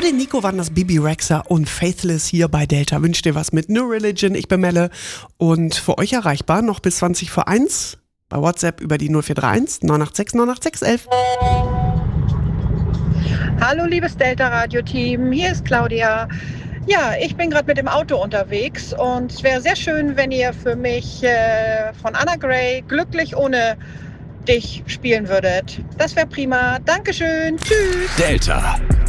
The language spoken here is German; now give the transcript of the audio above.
Für den Nico waren das Bibi Rexha und Faithless hier bei Delta. Wünscht dir was mit New Religion. Ich bin Melle und für euch erreichbar noch bis 20 vor 1 bei WhatsApp über die 0431 986 986 11. Hallo liebes Delta-Radio-Team, hier ist Claudia. Ja, ich bin gerade mit dem Auto unterwegs und es wäre sehr schön, wenn ihr für mich von Anna Gray Glücklich ohne dich spielen würdet. Das wäre prima. Dankeschön. Tschüss. Delta.